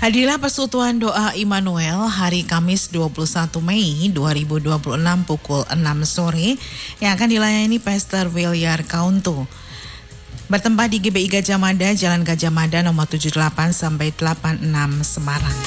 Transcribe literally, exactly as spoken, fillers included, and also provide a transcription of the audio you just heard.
Hadilah persekutuan doa Immanuel hari Kamis dua puluh satu Mei dua ribu dua puluh enam pukul enam sore yang akan dilayani Pastor Williar Kauntu. Bertempat di G B I Gajah Mada, Jalan Gajah Mada nomor tujuh puluh delapan sampai delapan puluh enam Semarang.